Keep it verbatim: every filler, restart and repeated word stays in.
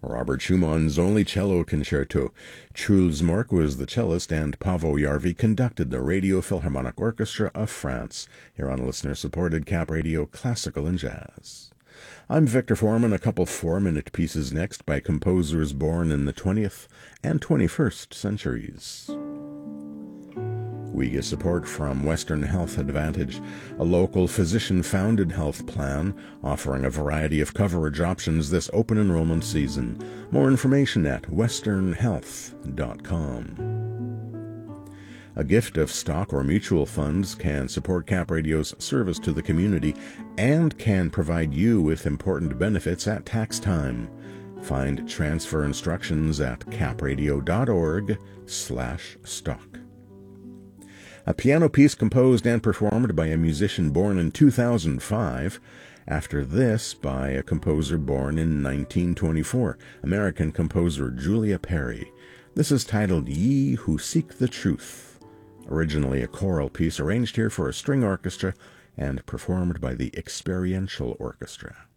Robert Schumann's only cello concerto. Truls Mork was the cellist, and Paavo Järvi conducted the Radio Philharmonic Orchestra of France, here on listener-supported Cap Radio Classical and Jazz. I'm Victor Foreman. A couple four-minute pieces next by composers born in the twentieth and twenty-first centuries. We get support from Western Health Advantage, a local physician-founded health plan offering a variety of coverage options this open enrollment season. More information at western health dot com. A gift of stock or mutual funds can support Cap Radio's service to the community and can provide you with important benefits at tax time. Find transfer instructions at capradio.org slash stock. A piano piece composed and performed by a musician born in two thousand five. After this, by a composer born in nineteen twenty-four, American composer Julia Perry. This is titled Ye Who Seek the Truth. Originally a choral piece arranged here for a string orchestra and performed by the Experiential Orchestra.